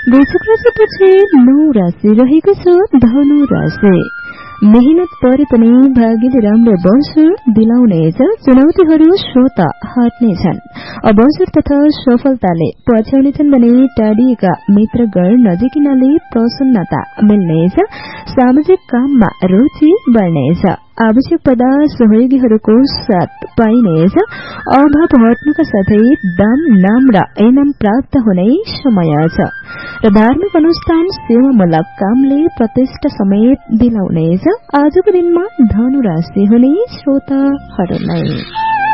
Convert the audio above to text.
वृश्चिक राशिपछि 9 राशि रहेको छ धनु राशि। मेहनत परे पनि भाग्यले राम्रो अवसर दिलाउनेछ। चुनौतीहरू स्वत हट्नेछन्। अवसर तथा सफलताले पछ्याउनेछन् भने टाढिएका मित्रगण नजिकिनाले प्रसन्नता मिल्नेछ। सामाजिक काममा रुचि बढ्नेछ। आवश्यक पर्दा सहयोगीहरूको साथ पाइनेछ। अभाव हट्नुका साथै दाम नाम र इनाम प्राप्त हुने समय छ र धार्मिक अनुष्ठान सेवामूलक कामले प्रतिष्ठा समेत दिलाउनेछ। आजको दिनमा धनु राशि हुने श्रोताहरूलाई